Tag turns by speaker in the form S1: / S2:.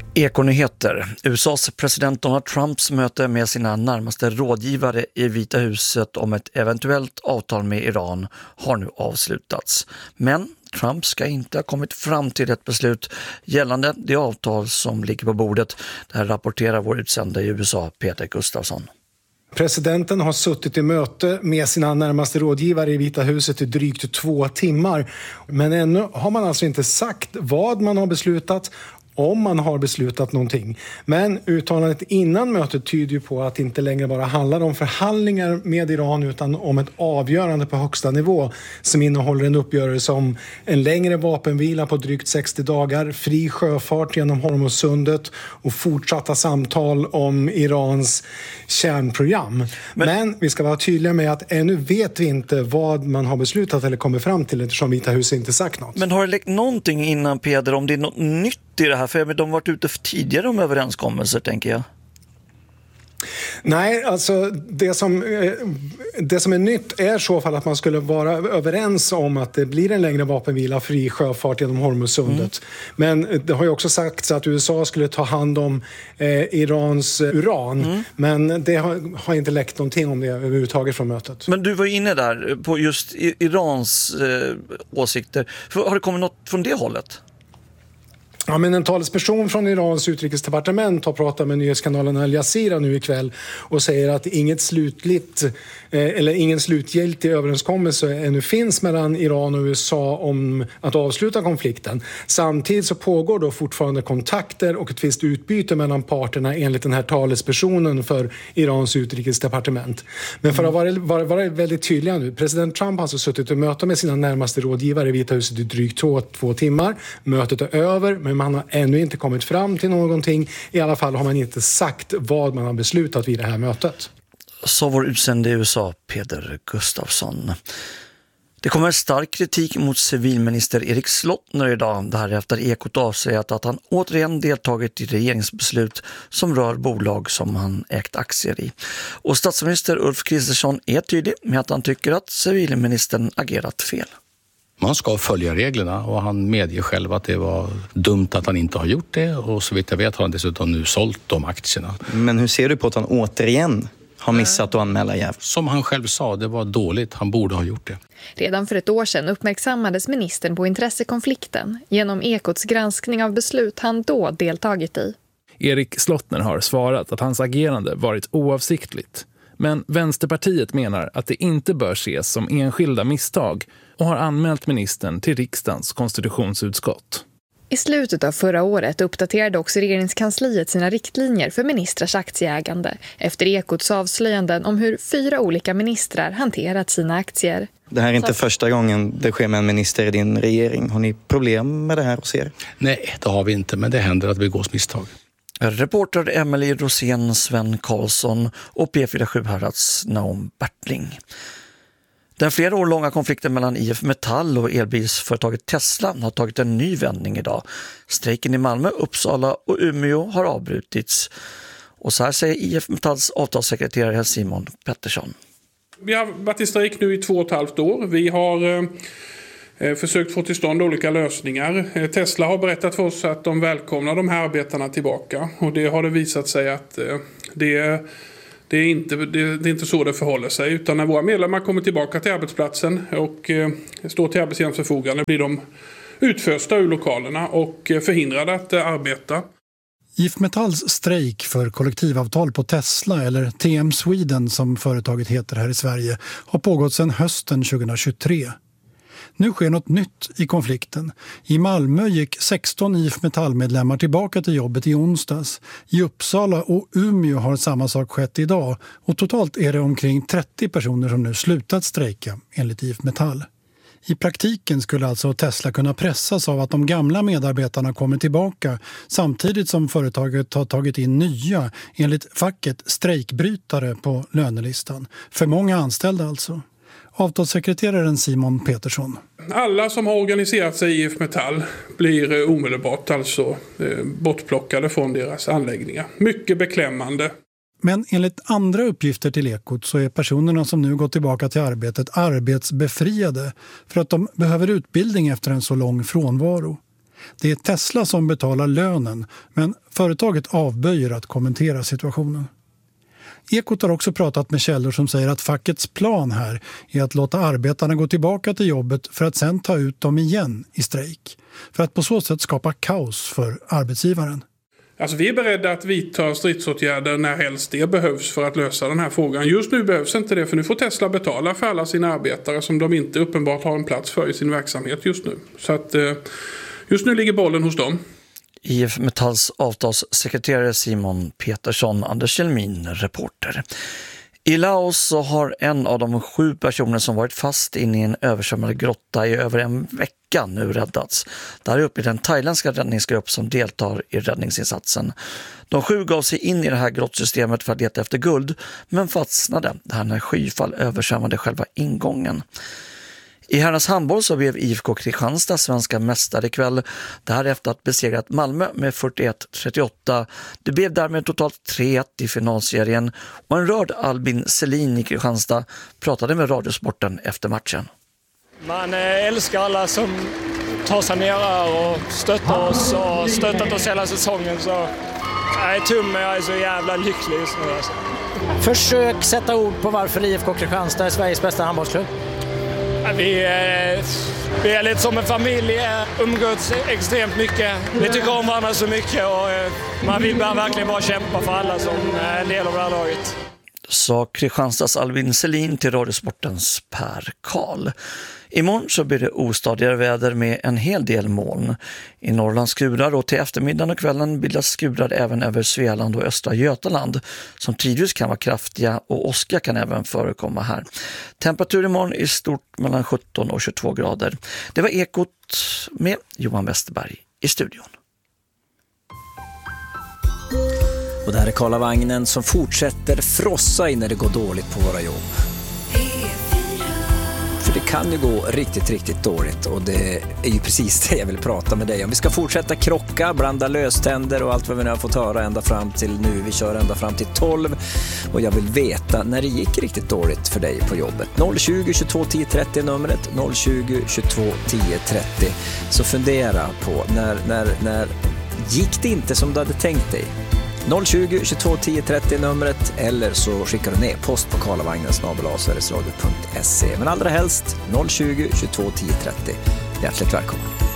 S1: Ekonyheter. USAs president Donald Trumps möte med sina närmaste rådgivare i Vita huset om ett eventuellt avtal med Iran har nu avslutats. Men Trump ska inte ha kommit fram till ett beslut gällande det avtal som ligger på bordet. Det här rapporterar vår utsända i USA, Peter Gustafsson.
S2: Presidenten har suttit i möte med sina närmaste rådgivare i Vita huset i drygt 2 timmar. Men ännu har man alltså inte sagt vad man har beslutat, om man har beslutat någonting. Men uttalandet innan mötet tyder ju på att det inte längre bara handlar om förhandlingar med Iran utan om ett avgörande på högsta nivå som innehåller en uppgörelse om en längre vapenvila på drygt 60 dagar, fri sjöfart genom Hormuzsundet och fortsatta samtal om Irans kärnprogram. Men vi ska vara tydliga med att ännu vet vi inte vad man har beslutat eller kommer fram till eftersom Vita huset inte sagt något.
S1: Men har det läckt någonting innan, Peder, om det är något nytt i det här? För de har varit ute för tidigare om överenskommelser, tänker jag.
S2: Nej, alltså det som är nytt är i så fall att man skulle vara överens om att det blir en längre vapenvila, fri sjöfart genom Hormuzsundet. Men det har ju också sagts att USA skulle ta hand om Irans uran. Men det har inte läckt någonting om det överhuvudtaget från mötet.
S1: Men du var inne där på just Irans åsikter. Har det kommit något från det hållet?
S2: Ja, men en talesperson från Irans utrikesdepartement har pratat med nyhetskanalen Al Jazeera nu ikväll och säger att ingen slutgiltig överenskommelse ännu finns mellan Iran och USA om att avsluta konflikten. Samtidigt så pågår då fortfarande kontakter och ett visst utbyte mellan parterna enligt den här talespersonen för Irans utrikesdepartement. Men för att vara väldigt tydliga nu, president Trump har alltså suttit och möte med sina närmaste rådgivare i Vita huset i drygt 2 timmar. Mötet är över, men man har ännu inte kommit fram till någonting. I alla fall har man inte sagt vad man har beslutat vid det här mötet.
S1: Så vår utsände i USA, Peter Gustafsson. Det kommer stark kritik mot civilminister Erik Slottner idag. Det här efter Ekot avslöjat att han återigen deltagit i regeringsbeslut som rör bolag som han ägt aktier i. Och statsminister Ulf Kristersson är tydlig med att han tycker att civilministern agerat fel.
S3: Man ska följa reglerna och han medger själv att det var dumt att han inte har gjort det och så vitt jag vet har han dessutom nu sålt de aktierna.
S4: Men hur ser du på att han återigen har missat att anmäla jäv?
S3: Som han själv sa, det var dåligt, han borde ha gjort det.
S5: Redan för ett år sedan uppmärksammades ministern på intressekonflikten genom Ekots granskning av beslut han då deltagit i.
S6: Erik Slottner har svarat att hans agerande varit oavsiktligt. Men Vänsterpartiet menar att det inte bör ses som enskilda misstag och har anmält ministern till riksdagens konstitutionsutskott.
S5: I slutet av förra året uppdaterade också regeringskansliet sina riktlinjer för ministrars aktieägande efter Ekots avslöjanden om hur 4 olika ministrar hanterat sina aktier.
S4: Det här är inte första gången det sker med en minister i din regering. Har ni problem med det här hos er?
S3: Nej, det har vi inte, men det händer att vi går misstag.
S1: Reporter Emily Rosén, Sven Karlsson och P47 Härads Naum Bertling. Den flera år långa konflikten mellan IF Metall och elbilsföretaget Tesla har tagit en ny vändning idag. Strejken i Malmö, Uppsala och Umeå har avbrutits. Och så här säger IF Metalls avtalssekreterare Simon Pettersson.
S7: Vi har varit i strejk nu i 2,5 år. Vi har försökt få till stånd olika lösningar. Tesla har berättat för oss att de välkomnar de här arbetarna tillbaka. Och det har det visat sig att det är inte så det förhåller sig. Utan när våra medlemmar kommer tillbaka till arbetsplatsen och står till arbetsgivarens förfogande blir de utfösta ur lokalerna och förhindrade att arbeta.
S8: IF Metalls strejk för kollektivavtal på Tesla, eller TM Sweden som företaget heter här i Sverige, har pågått sedan hösten 2023. Nu sker något nytt i konflikten. I Malmö gick 16 IF Metall-medlemmar tillbaka till jobbet i onsdags. I Uppsala och Umeå har samma sak skett idag. Och totalt är det omkring 30 personer som nu slutat strejka, enligt IF Metall. I praktiken skulle alltså Tesla kunna pressas av att de gamla medarbetarna kommer tillbaka samtidigt som företaget har tagit in nya, enligt facket, strejkbrytare på lönelistan. För många anställda alltså. Avtalssekreteraren Simon Pettersson.
S7: Alla som har organiserat sig i IF Metall blir omedelbart alltså bortplockade från deras anläggningar. Mycket beklämmande.
S8: Men enligt andra uppgifter till Ekot så är personerna som nu gått tillbaka till arbetet arbetsbefriade för att de behöver utbildning efter en så lång frånvaro. Det är Tesla som betalar lönen, men företaget avböjer att kommentera situationen. Ekot har också pratat med källor som säger att fackets plan här är att låta arbetarna gå tillbaka till jobbet för att sen ta ut dem igen i strejk. För att på så sätt skapa kaos för arbetsgivaren.
S7: Alltså vi är beredda att vidta stridsåtgärder när helst det behövs för att lösa den här frågan. Just nu behövs inte det, för nu får Tesla betala för alla sina arbetare som de inte uppenbart har en plats för i sin verksamhet just nu. Så att just nu ligger bollen hos dem.
S1: IF Metalls avtalssekreterare Simon Petersson, Anders Kjellmin, reporter. I Laos så har en av de 7 personer som varit fast inne i en översvämmad grotta i över en vecka nu räddats. Där är uppe i den thailändska räddningsgrupp som deltar i räddningsinsatsen. De 7 gav sig in i det här grottsystemet för att leta efter guld, men fastnade där när skyfall översvämmade själva ingången. I herrarnas handboll så blev IFK Kristianstad svenska mästare ikväll. Därefter att besegrat Malmö med 41-38. Det blev därmed totalt 3-1 i finalserien. Och en rörd Albin Selin i Kristianstad pratade med Radiosporten efter matchen.
S9: Man älskar alla som tar sig ner här och stöttar oss och stöttat oss hela säsongen. Så jag är tum, men jag är så jävla lycklig just nu. Alltså.
S10: Försök sätta ord på varför IFK Kristianstad är Sveriges bästa handbollsklubb.
S9: Vi är lite som en familj, umgås extremt mycket. Vi tycker om varandra så mycket och man vill verkligen bara kämpa för alla som är en del av det här laget.
S1: Sa Kristianstads Albin Selin till Radiosportens Per Karl. Imorgon så blir det ostadigare väder med en hel del moln. I Norrland skurar och till eftermiddagen och kvällen bildas skurar även över Svealand och östra Götaland som tidvis kan vara kraftiga och åska kan även förekomma här. Temperatur imorgon är stort mellan 17 och 22 grader. Det var Ekot med Johan Westerberg i studion.
S11: Och det här är Karlavagnen som fortsätter frossa när det går dåligt på våra jobb. För det kan ju gå riktigt, riktigt dåligt och det är ju precis det jag vill prata med dig om. Vi ska fortsätta krocka, blanda löständer och allt vad vi nu har fått höra ända fram till nu. Vi kör ända fram till 12 och jag vill veta när det gick riktigt dåligt för dig på jobbet. 020 22 10 30 numret, 020 22 10 30. Så fundera på när gick det inte som du hade tänkt dig? 020 22 10 30 numret eller så skickar du ner post på karlavagnen@sverigesradio.se. Men allra helst 020 22 10 30. Hjärtligt välkommen.